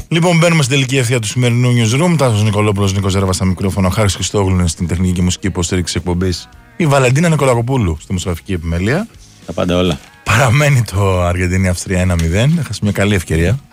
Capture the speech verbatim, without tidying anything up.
Λοιπόν, μπαίνουμε στην τελική ευθεία του σημερινού newsroom. Τάσος Νικολόπουλος, Νίκος Ζέρβας στα μικρόφωνα, ο Χάρης Χριστόγλου είναι στην τεχνική και μουσική υποστήριξη εκπομπής. Η Βαλεντίνα Νικολακοπούλου στη μουσικογραφική επιμέλεια. Τα πάντα όλα. Παραμένει το Αργεντινή-Αυστρία ένα μηδέν. Έχασε μια καλή ευκαιρία.